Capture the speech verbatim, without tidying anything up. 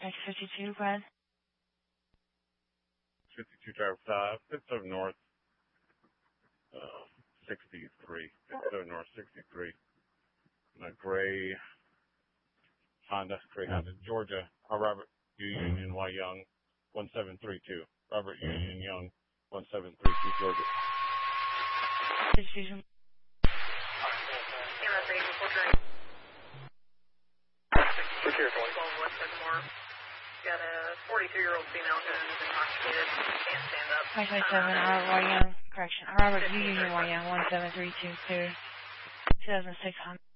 X fifty-two, go ahead. fifty-two driver five, fifth of North, uh, sixty-three. fifth of North, sixty-three. And a gray Honda, gray Honda, Georgia. Uh, Robert U. Union Y. Young, one seven three two. Robert Union Young, one seven three two, Georgia. Decision. Got a forty-two-year-old female who's intoxicated, can't stand up. five five seven, Robert Y. Young, correction. Robert U. Union Y. Young, one seven three two, clear. two thousand six Honda.